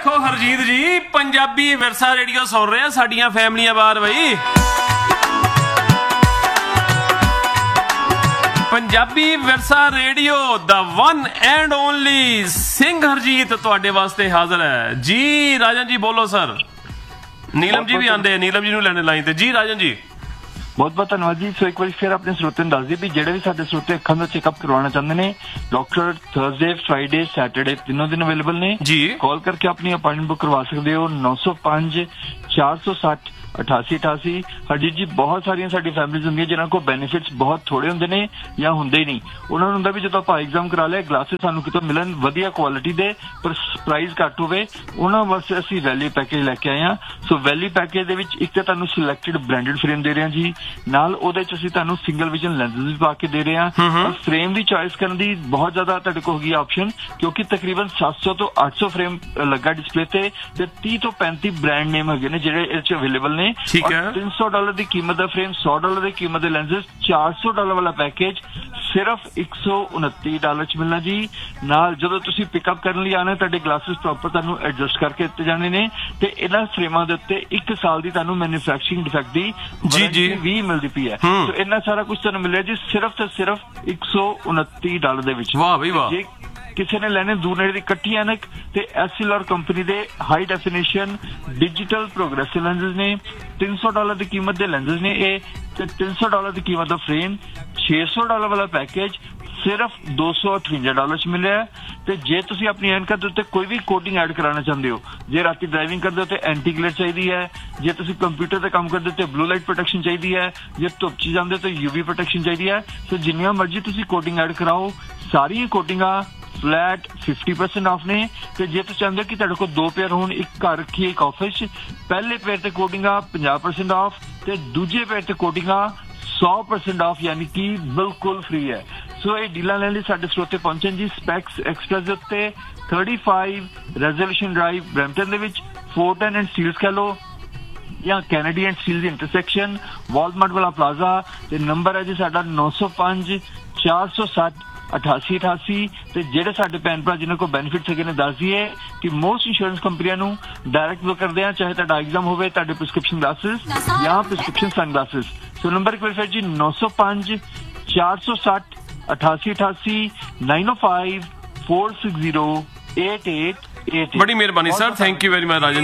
देखो हरजीत जी पंजाबी विरसा रेडियो सुन रहे हैं साडियां फैमिलियां बाहर बई Punjabi Virsa radio the one and only Singh Harjeet तुहाडे वास्ते हाजिर है जी। राजन जी बोलो सर। नीलम जी भी आंदे नीलम जी नूं लैणे लाइन ते जी। राजन जी बहुत बहुत धन्यवाद जी। सो एक बार फिर अपने स्रोते दस दी भी जेडे भी साडे स्रोते अखां दा चेकअप करवाना चाहते हैं डॉक्टर थर्सडे फ्राइडे सैटरडे तीनों दिन अवेलेबल ने जी। कॉल करके अपनी अपॉइंटमेंट बुक करवा सकते हो 905 460 8888। हरजीत जी बहुत सारिया साडी फैमिलीज होंदियां जिन्हां कोल बेनिफिट्स बहुत थोड़े हुंदे ने या हुंदे ही नहीं। उन्हां नूं हुंदा भी जदों आपां एग्जाम करा लिया ग्लासेस सानूं कितों मिलन वधिया क्वालिटी दे पर प्राइस घੱਟ होवे उन्हां वास्ते असीं वैली पैकेज लैके आए हां। सो वैली पैकेज दे विच एक तां तुहानूं सिलैक्टेड ब्रांडेड फ्रेम दे रहे हां जी, नाल ओहदे च असीं तुहानूं सिंगल विजन लेंसेज भी पा के दे रहे हां और फ्रेम दी चॉइस करन दी बहुत ज्यादा तुहाडे कोल होगी ऑप्शन क्योंकि तकरीबन 700 तो 800 फ्रेम लगा डिस्प्ले ते 30 तो 35 ब्रांड नेम हैगे ने जिहड़े इस च अवेलेबल ने। ठीक है। $300 की कीमत का फ्रेम, $100 की कीमत के लेंसेज, $400 वाला पैकेज सिर्फ $129 च मिलना जी। नाल जदों तुसीं पिकअप करन लई आना तुहाडे ग्लासेस प्रॉपर तुहानूं एडजस्ट करके दित्ते जाने ने ते इन्हां फ्रेमां दे उत्ते 1 साल दी तुहानूं मैन्युफैक्चरिंग डिफेक्ट दी वारंटी भी मिलदी पई है। तो इन्ना सारा कुछ तुहानूं मिलिਆ जी सिर्फ ते सिर्फ $129 दे विच। वाह भाई वाह। किसी ने लेने दूर नेड़े दी कट्ठी ऐनक ते एसएलआर कंपनी दे high definition digital progressive lenses ने $300 की कीमत दे लेंसेज ने ए ते $300 की कीमत दा फ्रेम, $600 वाला पैकेज सिर्फ $258 च मिले है। ते जे तुसी अपनी ऐनका दे उत्ते कोई भी कोटिंग ऐड कराना चाहते हो, जे राती ड्राइविंग करदे हो ते एंटी ग्लेयर चाहिदी है, जे तुसी कंप्यूटर ते काम करदे हो ते ब्लू लाइट प्रोटेक्शन चाहिदी है, जे धुप च जांदे हो ते यूवी प्रोटेक्शन चाहिदी है। तो जिन्नियां मर्जी तुसी कोटिंग ऐड कराओ सारी कोटिंगां फ्लैट 50% ऑफ ने। ते जे तुसीं चाहते हो कि तुहाडे कोल 2 पेयर होण, एक घर रखिए एक ऑफिस, पहले पेयर ते कोटिंगां 50% ऑफ ते दूजे पेयर ते कोटिंगां 100% ऑफ यानी कि बिल्कुल फ्री है। सो ये डीलां लैण लई साडे स्रोते पहुंचण जी स्पैक्स एक्सप्रेस दे उत्ते 35 resolution drive Brampton they which 410 and steels कह लो या Kennedy and steels intersection Walmart वाला प्लाजा ते नंबर है जी साडा 905 460 8888। ते जेडे साडे भैन भरा जिन्हां को बेनिफिट हैगे ने दस दिए कि मोस्ट इंश्योरेंस कंपनियां नूं डायरैक्ट बुक करदे आ चाहे तुहाडा एग्जाम होवे तुहाडे प्रिस्क्रिप्शन ग्लासेस या प्रिस्क्रिप्शन सनग्लासेस। सो नंबर एक बार फिर जी 905 460 8888 905 460 8888। बड़ी मेहरबानी sir, thank you very much Rajan.